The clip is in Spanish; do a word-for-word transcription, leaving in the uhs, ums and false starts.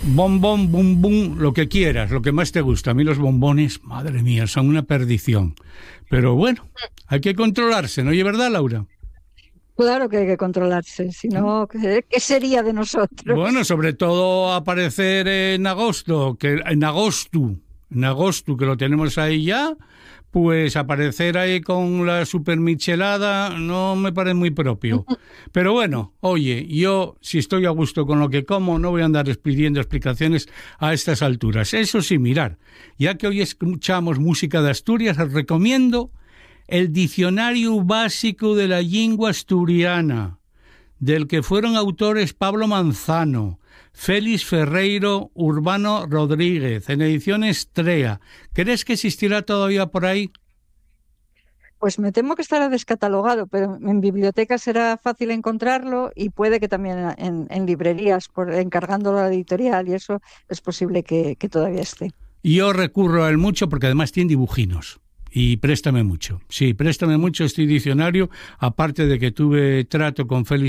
Bombón, bum, bum, lo que quieras, lo que más te gusta. A mí los bombones, madre mía, son una perdición. Pero bueno, hay que controlarse, ¿no es verdad, Laura? Claro que hay que controlarse, si no, ¿qué, qué sería de nosotros? Bueno, sobre todo aparecer en agosto, que en agosto, en agosto que lo tenemos ahí ya, pues aparecer ahí con la super michelada no me parece muy propio. Pero bueno, oye, yo si estoy a gusto con lo que como, no voy a andar pidiendo explicaciones a estas alturas. Eso sí, mirar, ya que hoy escuchamos música de Asturias, os recomiendo el Diccionario Básico de la Lengua Asturiana, del que fueron autores Pablo Manzano, Félix Ferreiro, Urbano Rodríguez, en edición Estrella. ¿Crees que existirá todavía por ahí? Pues me temo que estará descatalogado, pero en bibliotecas será fácil encontrarlo y puede que también en, en librerías, por, encargándolo a la editorial, y eso es posible que, que todavía esté. Yo recurro a él mucho porque además tiene dibujinos. Y préstame mucho. Sí, préstame mucho este diccionario, aparte de que tuve trato con Félix